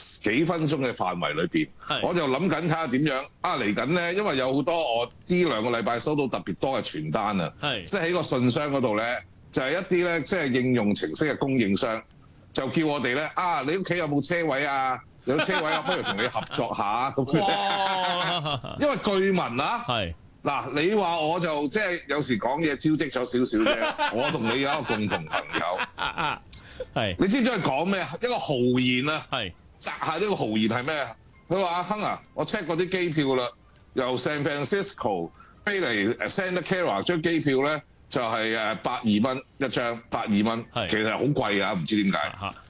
幾分鐘嘅範圍裏邊，我就諗緊睇下點樣嚟緊咧，因為有好多我呢2個禮拜收到特別多嘅傳單啊，即係喺個信箱嗰度咧，就係一啲咧即係應用程式嘅供應商，就叫我哋咧你屋企有冇車位啊？有車位不如同你合作下咁樣。因為據聞嗱，你話我就即係有時講嘢招積咗少少啫。我同你有一個共同朋友，你知唔知佢講咩？一個豪言啊，摘下呢個豪言係咩？佢話阿亨啊，我 check 過啲機票啦，由 San Francisco 飛嚟 Santa Clara 張機票咧就係82蚊一張，82蚊，其實好貴啊，唔知點解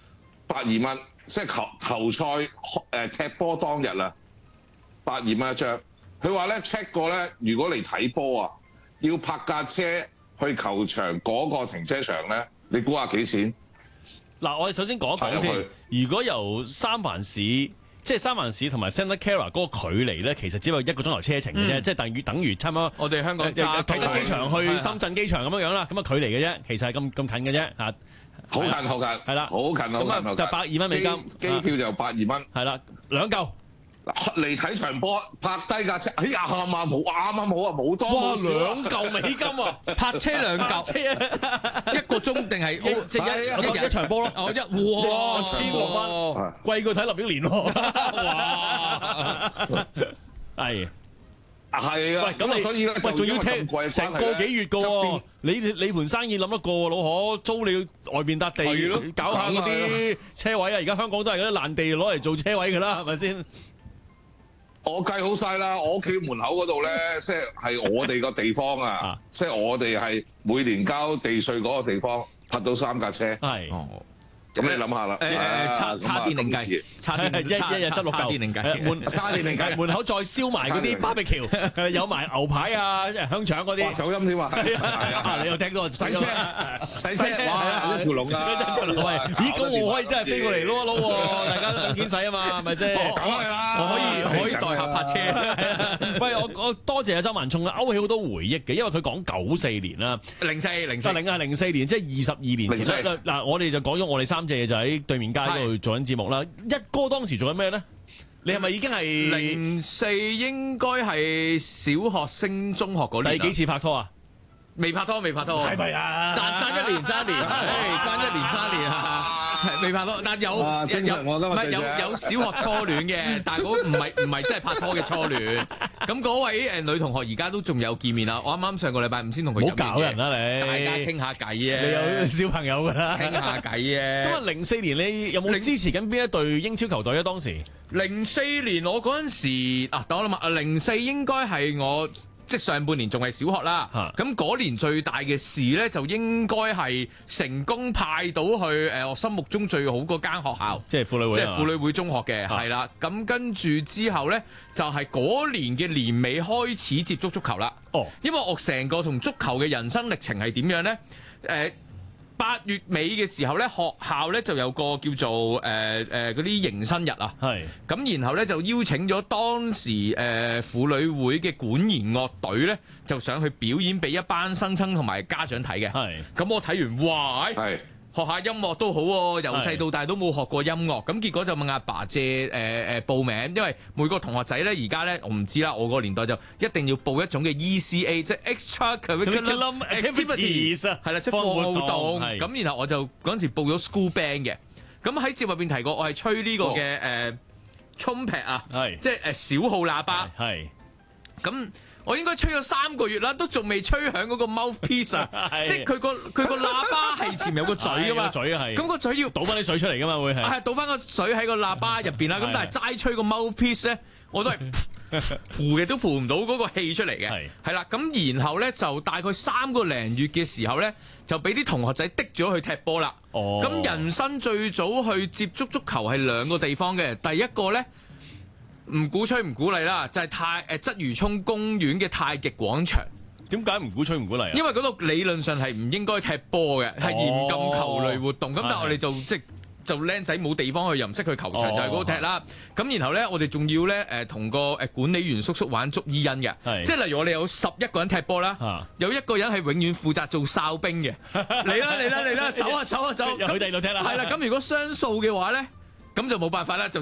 82蚊，即係球賽踢波當日啊，82蚊一張。佢話咧 check 過咧，如果嚟睇波啊，要泊架車去球場嗰個停車場咧，你估下幾錢？ 嗱，我哋首先講一講先。如果由三藩市，即係三藩市同埋 Santa Clara 嗰個距離咧，其實只有1個鐘頭車程嘅啫，即係等於差唔多。 我哋香港啟德機場去深圳機場咁樣啦，咁啊距離嘅啫，其實係咁近嘅啫嚇。 好近，係啦，好近。 咁啊就120蚊美金， 機票就82蚊， 係啦，2嚿。 嚟睇場波，泊低架車，哎呀啱啱好啊，冇多哇，2嚿美金啊！ 泊車2嚿，1個鐘定係即係一場波咯？哇，1600蚊，貴過睇林憶蓮喎！哇，係啊， 喂，咁所以咧， 喂，仲要聽成個幾月嘅喎？你盤生意諗得過老可租你外邊笪地，搞下嗰啲車位啊！而家香港都係嗰啲爛地攞嚟做車位㗎啦，係咪先？ 我計好晒啦，我屋企門口嗰度咧，即係我哋個地方啊，即係我哋係每年交地稅嗰個地方，泊到3架車。係。咁你諗下啦， 叉電零計， 一日執6嚿，叉電零計，叉電零計，門口再燒埋嗰啲BBQ，有埋牛排啊、香腸嗰啲， 走音添啊！ 你又聽過洗車， 哇！一條龍啊！ 咦，咁我可以真係飛過嚟撈一撈喎，大家都等錢使啊嘛，係咪先？ 梗係啦， 我可以代客泊車。喂，我多謝阿周文聰啊，勾起好多回憶嘅，因為佢講94年啦，04年，即係22年前。嗱，我哋就講咗我哋3隻嘢就喺對面街嗰度做緊節目啦。一哥當時做緊咩咧？你係咪已經係 04？應該係小學升中學嗰年。 第幾次拍拖啊？ 未拍拖，係咪啊？爭一年未拍拖，但有小學初戀嘅，但係嗰唔係真係拍拖嘅初戀。咁嗰位女同學而家都仲有見面啊！我啱啱上個禮拜5先同佢見面。 唔好搞人啦你！ 大家傾下偈啊！ 你有小朋友㗎啦， 傾下偈啊！ 咁啊，04年你有冇支持緊邊一隊英超球隊啊？當時 04年我嗰陣時等我諗下04應該係我。即上半年仲係小學啦，咁嗰年最大嘅事咧就應該係成功派到去我心目中最好嗰間學校， 即係婦女會中學嘅，係啦。咁跟住之後咧就係嗰年嘅年尾開始接觸足球啦。因為我成個同足球嘅人生歷程係點樣咧？8月尾嘅時候咧，學校咧就有個叫做嗰啲迎新日啊，咁然後咧就邀請咗當時婦女會嘅管弦樂隊咧，就上去表演俾一班新生同埋家長睇嘅。咁我睇完，哇！學下音樂都好喎，由細到大都冇學過音樂，咁結果就問阿爸借報名，因為每個同學仔咧而家咧我唔知啦，我個年代就一定要報一種嘅 ECA， 即係 Extra Curriculum Activities， 係啦，即係課外活動。咁然後我就嗰陣時報咗 School Band 嘅，咁喺節目入邊提過，我係吹呢個嘅trumpet 啊，即係小號喇叭。咁我應該吹咗3個月啦，都仲未吹響嗰個 mouthpiece 啊！即係佢個喇叭係前面有個嘴噶嘛，咁個嘴要倒翻啲水出嚟噶嘛，會係倒翻個水喺個喇叭入邊啦。咁但係齋吹個 mouthpiece 咧，我都係呼嘅都呼唔到嗰個氣出嚟嘅。係啦，咁然後咧就大概3個零月嘅時候咧，就俾啲同學仔滴咗去踢波啦。咁人生最早去接觸足球係2個地方嘅，第一個咧。唔鼓吹唔鼓勵啦，就係鰂魚涌公園嘅太極廣場。 點解唔鼓吹唔鼓勵啊？ 因為嗰度理論上係唔應該踢波嘅，係嚴禁球類活動。咁但係我哋就僆仔冇地方去，又唔識去球場，就係嗰度踢啦。咁然後咧，我哋仲要咧同個管理員叔叔玩捉伊人嘅，即係例如我哋有11個人踢波啦，有1個人係永遠負責做哨兵嘅。嚟啦，走啊！ 又去第二度踢啦。 係啦，咁如果雙數嘅話咧。咁就冇辦法啦，就